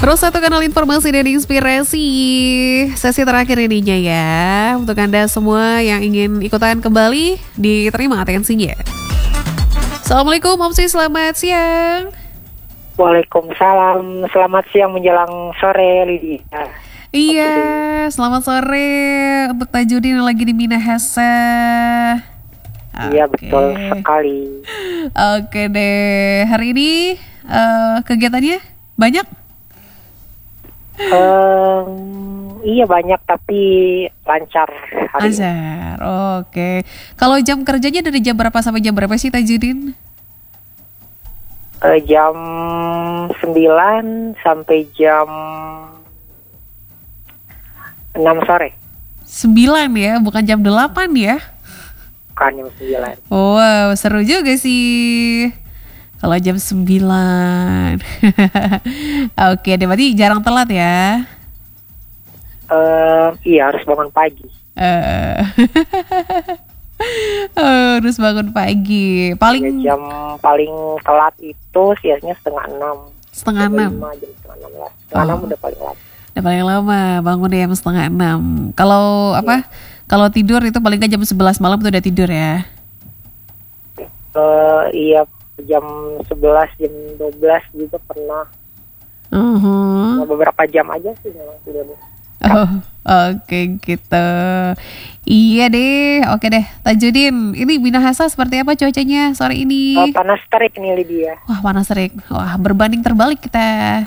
Terus satu kanal informasi dan inspirasi sesi terakhir ininya ya. Untuk Anda semua yang ingin ikutan kembali, diterima atensinya. Assalamualaikum Opsi, selamat siang. Waalaikumsalam, selamat siang menjelang sore Lydia. Iya, selamat sore untuk Tajudin yang lagi di Minahasa. Iya, betul sekali. Oke deh, hari ini kegiatannya banyak? Iya banyak tapi lancar hari ini. Lancar, oke. Kalau jam kerjanya dari jam berapa sampai jam berapa sih Tajudin? Jam 9 sampai jam 6 sore. 9 ya, bukan jam 8 ya? Bukan jam 9. Wow, seru juga sih kalau jam 9. Oke deh, berarti jarang telat ya? Iya, harus bangun pagi. Harus bangun pagi. Paling Jam paling telat itu biasanya setengah 6. setengah 6. Jam setengah 6 lah. Setengah 6 udah paling lama. Udah paling lama bangun jam setengah 6. Kalau apa? Kalau tidur itu paling nggak jam 11 malam tuh udah tidur ya? Iya, jam 11, jam 12 juga pernah. Beberapa jam aja sih memang sudah. Oke gitu. Iya deh, oke deh. Tajudin, ini Minahasa seperti apa cuacanya sore ini? Panas terik nih Lydia. Wah, panas terik. Wah, berbanding terbalik kita.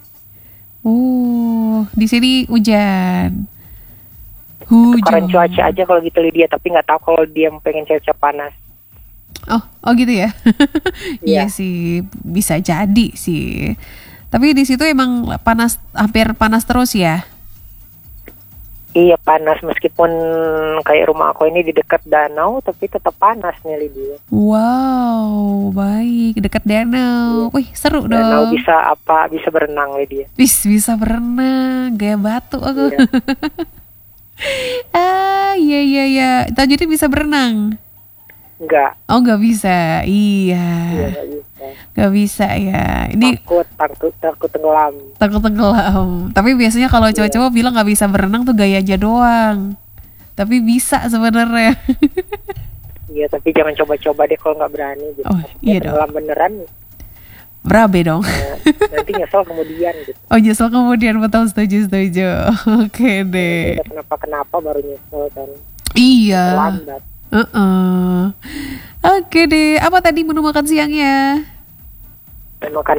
Di sini hujan. Tukaran cuaca aja kalau gitu Lydia, tapi nggak tahu kalau dia pengen cuaca panas. Oh gitu ya. Iya Iya. sih, bisa jadi sih. Tapi di situ emang panas, hampir panas terus ya. Iya panas, meskipun kayak rumah aku ini di dekat danau, tapi tetap panas nih Lydia. Wow, baik, dekat danau. Iya. Wih, seru Danau dong. bisa berenang Lydia. Bisa berenang, gaya batu aku. Iya. Iya. Tajudin bisa berenang. Enggak. Oh, nggak bisa. Iya. Iya nggak bisa. Nggak bisa ya. Ini Takut tenggelam. takut tenggelam. Tapi biasanya kalau cowok-cowok bilang nggak bisa berenang tuh gaya aja doang. Tapi bisa sebenarnya. Iya, tapi jangan coba-coba deh kalau nggak berani. Gitu. Oh, iya dong. Tenggelam beneran. Berabe dong. Nanti nyesel kemudian gitu. Oh, nyesel kemudian, betul, setuju. Oke deh. Udah kenapa baru nyesel kan. Iya. Terlambat. Oke deh. Apa tadi menu makan siangnya? Makan